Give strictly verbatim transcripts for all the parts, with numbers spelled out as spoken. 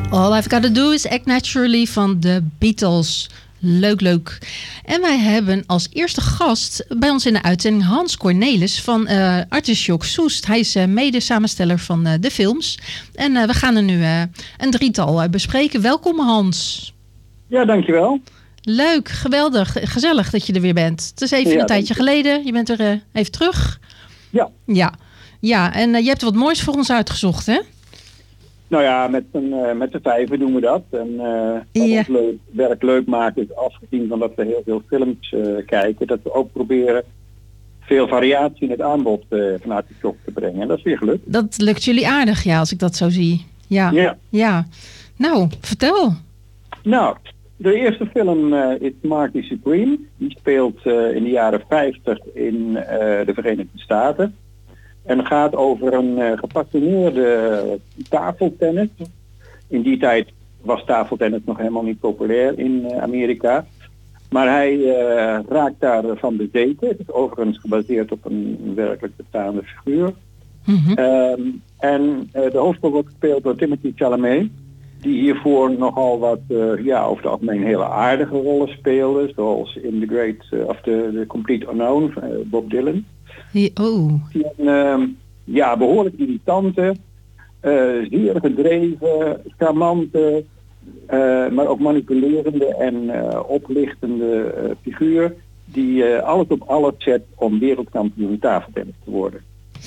All I've Gotta Do Is Act Naturally van de Beatles. Leuk, leuk. En wij hebben als eerste gast bij ons in de uitzending Hans Cornelis van uh, Artisjok Soest. Hij is uh, mede-samensteller van uh, de films. En uh, we gaan er nu uh, een drietal uh, bespreken. Welkom Hans. Ja, dankjewel. Leuk, geweldig, gezellig dat je er weer bent. Het is even ja, een tijdje geleden. Je bent er uh, even terug. Ja. Ja, ja. En uh, je hebt wat moois voor ons uitgezocht, hè? Nou ja, met, een, uh, met de vijven doen we dat. En uh, wat ja. ons leuk, werk leuk maakt is, afgezien van dat we heel veel films uh, kijken, dat we ook proberen veel variatie in het aanbod uh, vanuit de shop te brengen. En dat is weer gelukt. Dat lukt jullie aardig, ja, als ik dat zo zie. Ja. Ja. ja. Nou, vertel. Nou, de eerste film uh, is Marty Supreme. Die speelt uh, in de jaren vijftig in uh, de Verenigde Staten. En gaat over een uh, gepassioneerde tafeltennis. In die tijd was tafeltennis nog helemaal niet populair in uh, Amerika. Maar hij uh, raakt daar van bezeten. Het is overigens gebaseerd op een werkelijk bestaande figuur. Mm-hmm. Um, en uh, de hoofdrol wordt gespeeld door Timothée Chalamet. Die hiervoor nogal wat, uh, ja, over het algemeen hele aardige rollen speelde. Zoals in The Great, uh, of the, the Complete Unknown, uh, Bob Dylan. Oh. En, uh, ja, behoorlijk irritante, uh, zeer gedreven, charmante, uh, maar ook manipulerende en uh, oplichtende uh, figuur die uh, alles op alles zet om wereldkampioen tafeltennis te worden.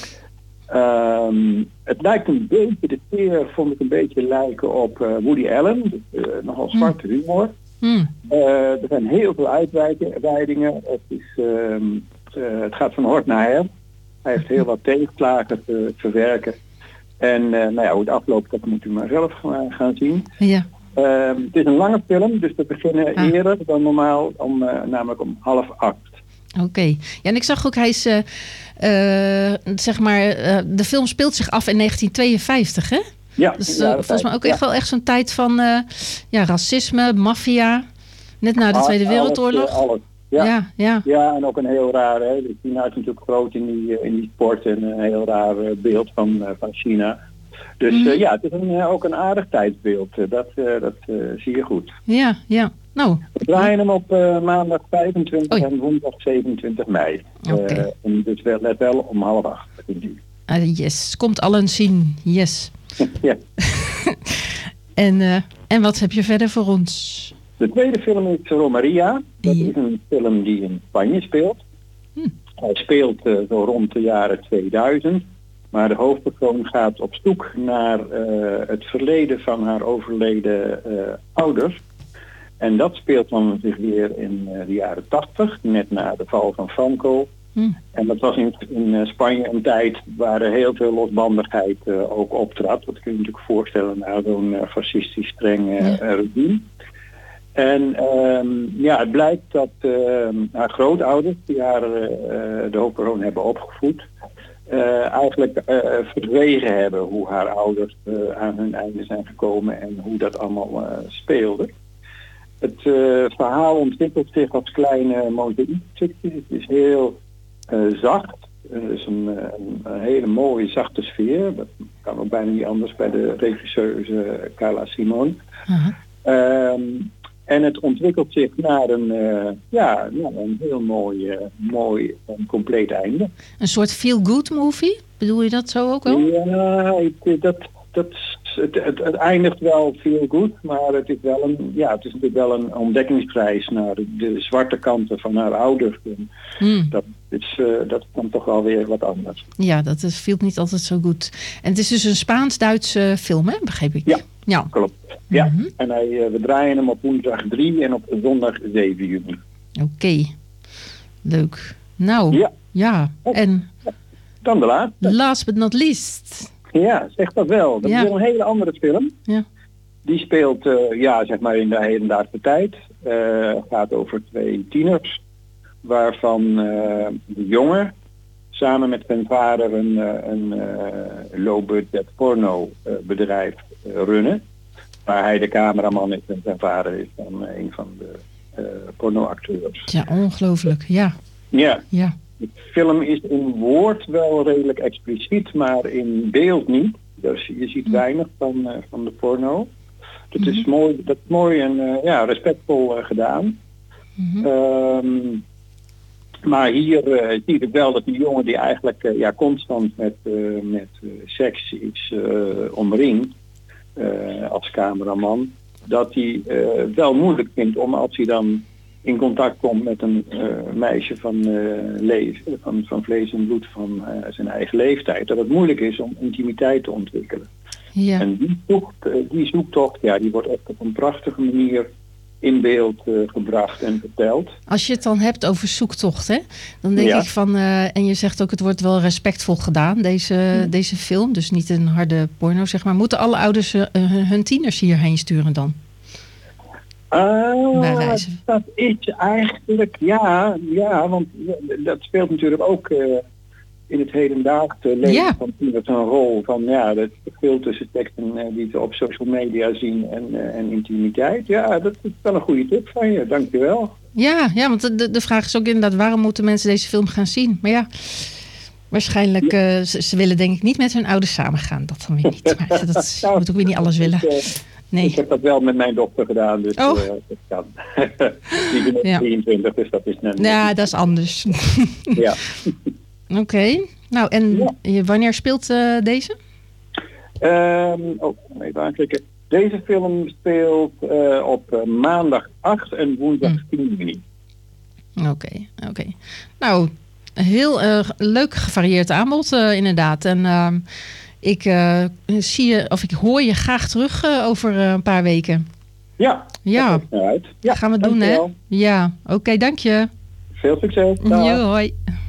Um, het lijkt een beetje, de sfeer vond ik een beetje lijken op uh, Woody Allen, dus, uh, nogal zwarte humor. Mm. Uh, er zijn heel veel uitweidingen. Het, is, uh, uh, het gaat van hort naar her. Hij heeft heel wat tegenslagen te verwerken. En uh, nou ja, hoe het afloopt, dat moet u maar zelf gaan, gaan zien. Ja. Uh, het is een lange film, dus we beginnen ah. eerder dan normaal, om, uh, namelijk om half acht. Oké. Okay. Ja, en ik zag ook, hij is, uh, uh, zeg maar, uh, de film speelt zich af in negentien tweeënvijftig, hè? Ja. Dus uh, volgens mij ook echt ja. wel echt zo'n tijd van uh, ja, racisme, maffia, net na de ah, Tweede Wereldoorlog. Alles, alles. Ja. Ja, ja. ja, en ook een heel raar, hè. China is natuurlijk groot in die, in die sport en een heel raar beeld van, uh, van China. Dus mm-hmm. uh, ja, het is een, uh, ook een aardig tijdsbeeld. Uh, dat uh, dat uh, zie je goed. Ja, ja. Nou. We draaien hem op uh, maandag vijfentwintig Oei. en woensdag zevenentwintig mei. Okay. Uh, en dus wel, net wel om half acht. Uh, yes, komt allen zien. Yes. ja. en, uh, en wat heb je verder voor ons? De tweede film is Romaria. Dat ja. is een film die in Spanje speelt. Hm. Hij speelt uh, zo rond de jaren tweeduizend. Maar de hoofdpersoon gaat op zoek naar uh, het verleden van haar overleden uh, ouders. En dat speelt dan zich weer in uh, de jaren tachtig, net na de val van Franco. Hm. En dat was in, in uh, Spanje een tijd waar er heel veel losbandigheid uh, ook optrad. Dat kun je natuurlijk voorstellen na zo'n uh, fascistisch streng uh, ja. regime. En um, ja, het blijkt dat uh, haar grootouders, die haar uh, de hoofdpersoon hebben opgevoed, uh, eigenlijk uh, verzwegen hebben hoe haar ouders uh, aan hun einde zijn gekomen en hoe dat allemaal uh, speelde. Het uh, verhaal ontwikkelt zich als kleine mozaïekstukjes. Het is heel uh, zacht. Het is een, een, een hele mooie zachte sfeer. Dat kan ook bijna niet anders bij de regisseuse Carla Simon. Uh-huh. Um, En het ontwikkelt zich naar een, uh, ja, nou, een heel mooi, uh, mooi en compleet einde. Een soort feel-good movie? Bedoel je dat zo ook wel? Ja, ik, dat, dat, het, het, het eindigt wel feel-good, maar het is wel een, ja, het is natuurlijk wel een ontdekkingsreis naar de, de zwarte kanten van haar ouders. Mm. Dat is, uh, dat is dan toch wel weer wat anders. Ja, dat is, viel niet altijd zo goed. En het is dus een Spaans-Duitse film, hè? Begreep ik? Ja. Ja, klopt. Ja, mm-hmm. en hij, uh, we draaien hem op woensdag drie en op zondag zeven juni. Oké, okay. Leuk. Nou, ja. ja. En dan de laatste. Last but not least. Ja, zeg dat wel. Dat ja. is wel een hele andere film. Ja. Die speelt, uh, ja, zeg maar in de hedendaagse tijd. Uh, gaat over twee tieners, waarvan uh, de jongen samen met zijn vader een, een uh, low-budget porno uh, bedrijf uh, runnen. Waar hij de cameraman is en zijn vader is dan uh, een van de uh, pornoacteurs. Ja, ongelooflijk, ja. Ja. ja. De film is in woord wel redelijk expliciet, maar in beeld niet. Dus je ziet weinig van, uh, van de porno. Dat Mm-hmm. is mooi, dat is mooi en uh, ja, respectvol uh, gedaan. Mm-hmm. Um, maar hier uh, zie ik wel dat die jongen die eigenlijk uh, ja, constant met, uh, met uh, seks is uh, omringd uh, als cameraman, dat hij uh, wel moeilijk vindt om als hij dan in contact komt met een uh, meisje van, uh, leef, van, van vlees en bloed van uh, zijn eigen leeftijd, dat het moeilijk is om intimiteit te ontwikkelen. Ja. En die, zoekt, die zoektocht, ja, die wordt echt op een prachtige manier in beeld uh, gebracht en verteld. Als je het dan hebt over zoektocht, hè, dan denk ja. ik van, uh, en je zegt ook het wordt wel respectvol gedaan, deze, ja. deze film, dus niet een harde porno, zeg maar. Moeten alle ouders uh, hun tieners hierheen sturen dan? Uh, dat is eigenlijk, ja, ja, want dat speelt natuurlijk ook uh, in het hedendaagse leven ja. van tieners een rol van, ja, het verschil tussen teksten uh, die ze op social media zien en, uh, en intimiteit. Ja, dat is wel een goede tip van je, dankjewel. Ja, ja, want de, de vraag is ook inderdaad, waarom moeten mensen deze film gaan zien? Maar ja, waarschijnlijk, ja. uh, ze, ze willen denk ik niet met hun ouders samengaan, dat dan weer niet. Maar dat nou, moet ook weer niet alles willen. Nee. Ik heb dat wel met mijn dochter gedaan, dus oh. uh, dat kan. Die is ja. drieëntwintig, dus dat is net... Ja, dat is anders. ja. Oké. Okay. Nou, en ja. wanneer speelt uh, deze? Um, oh, even aanklikken. Deze film speelt uh, op uh, maandag acht en woensdag tien juni. Oké, okay, oké. Okay. Nou, heel uh, leuk gevarieerd aanbod uh, inderdaad. En... Uh, Ik uh, zie je, of ik hoor je graag terug uh, over uh, een paar weken. Ja, ja. dat uit. Ja, gaan we doen, hè? Ja, oké, okay, dank je. Veel succes. Jo, hoi.